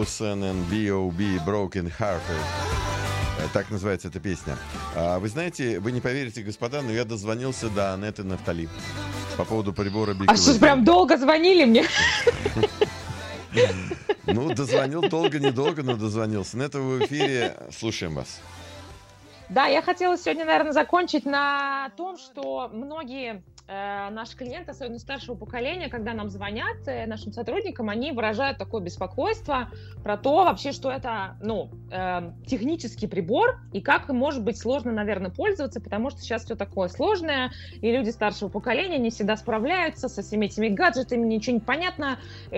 Chosen and B.O.B. Broken Hearted. Так называется эта песня. Вы знаете, вы не поверите, господа, но я дозвонился до Анетты Нафтали по поводу прибора Big. А что, прям долго звонили мне? Ну, дозвонил долго-недолго, но дозвонился. Анетта, вы в эфире. Слушаем вас. Да, я хотела сегодня, наверное, закончить на том, что многие наши клиенты, особенно старшего поколения, когда нам звонят, нашим сотрудникам, они выражают такое беспокойство про то вообще, что это, технический прибор, и как им может быть сложно, наверное, пользоваться, потому что сейчас все такое сложное, и люди старшего поколения не всегда справляются со всеми этими гаджетами, ничего не понятно,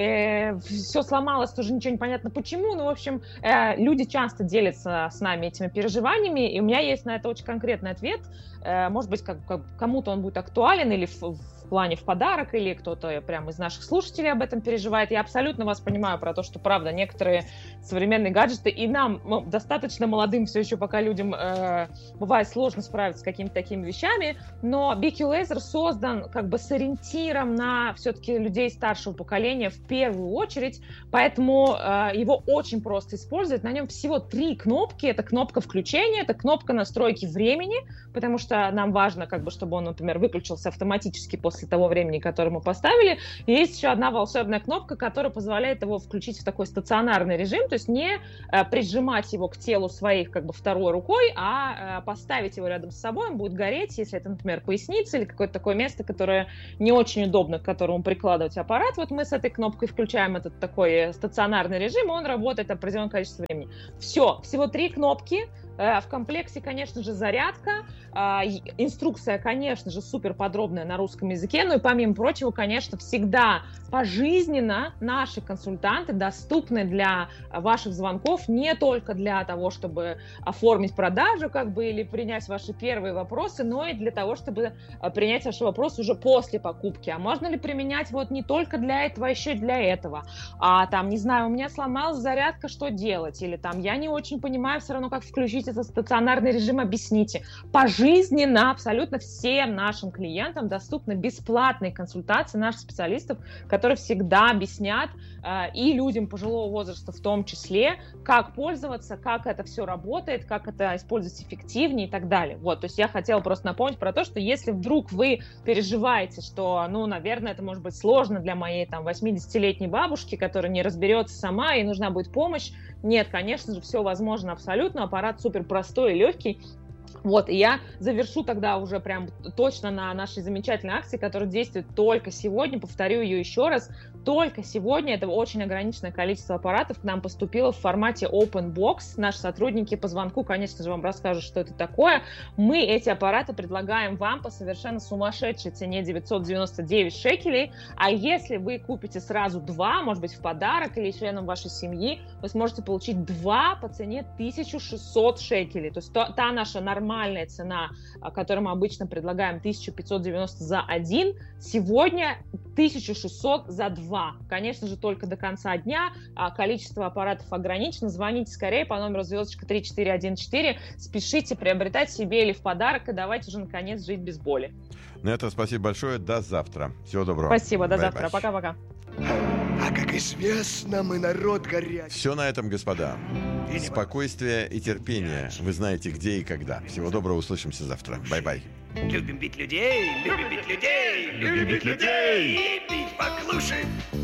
все сломалось, тоже ничего не понятно почему, в общем, люди часто делятся с нами этими переживаниями, и у меня есть на это очень конкретный ответ. Может быть, кому-то он будет актуален или в плане в подарок, или кто-то прямо из наших слушателей об этом переживает. Я абсолютно вас понимаю про то, что, правда, некоторые современные гаджеты, и нам, достаточно молодым все еще пока людям бывает сложно справиться с какими-то такими вещами, но BQ Laser создан как бы с ориентиром на все-таки людей старшего поколения в первую очередь, поэтому его очень просто использовать. На нем всего 3 кнопки. Это кнопка включения, это кнопка настройки времени, потому что нам важно, чтобы он, например, выключился автоматически после того времени, которое мы поставили. И есть еще одна волшебная кнопка, которая позволяет его включить в такой стационарный режим, то есть не прижимать его к телу своей второй рукой, а поставить его рядом с собой, он будет гореть, если это, например, поясница или какое-то такое место, которое не очень удобно, к которому прикладывать аппарат. Вот мы с этой кнопкой включаем этот такой стационарный режим, и он работает определенное количество времени. Всего 3 кнопки. В комплекте, конечно же, зарядка, инструкция, конечно же, супер подробная на русском языке, и помимо прочего, конечно, всегда пожизненно наши консультанты доступны для ваших звонков не только для того, чтобы оформить продажу, или принять ваши первые вопросы, но и для того, чтобы принять ваши вопросы уже после покупки. А можно ли применять не только для этого, а еще и для этого? Не знаю, у меня сломалась зарядка, что делать? Или я не очень понимаю все равно, как включить этот стационарный режим, объясните. Пожизненно абсолютно всем нашим клиентам доступны бесплатные консультации наших специалистов, которые всегда объяснят и людям пожилого возраста в том числе, как пользоваться, как это все работает, как это использовать эффективнее и так далее. То есть я хотела просто напомнить про то, что если вдруг вы переживаете, что, наверное, это может быть сложно для моей 80-летней бабушки, которая не разберется сама и нужна будет помощь, нет, конечно же, все возможно абсолютно, аппарат супер простой и легкий. И я завершу тогда уже прям точно на нашей замечательной акции, которая действует только сегодня, повторю ее еще раз, только сегодня, это очень ограниченное количество аппаратов к нам поступило в формате Open Box, наши сотрудники по звонку, конечно же, вам расскажут, что это такое, мы эти аппараты предлагаем вам по совершенно сумасшедшей цене 999 шекелей, а если вы купите сразу 2, может быть, в подарок или членам вашей семьи, вы сможете получить 2 по цене 1600 шекелей, то есть та наша нормальная цена, которую мы обычно предлагаем, 1590 за 1, сегодня 1600 за 2. Конечно же, только до конца дня. Количество аппаратов ограничено. Звоните скорее по номеру звездочка 3414. Спешите приобретать себе или в подарок, и давайте уже, наконец, жить без боли. Нетта, спасибо большое. До завтра. Всего доброго. Спасибо, до завтра. Пока-пока. А как известно, мы народ горячий. Все на этом, господа. Спокойствие и терпение. Вы знаете, где и когда. Всего доброго, услышимся завтра. Бай-бай. Любим бить людей, любим бить людей, любим бить людей. И бить поглуше.